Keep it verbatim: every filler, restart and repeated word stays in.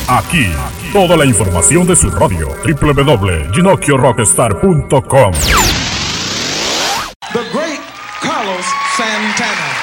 Aquí, toda la información de su radio. doble u doble u doble u punto ginocchio rockstar punto com. The great Carlos Santana.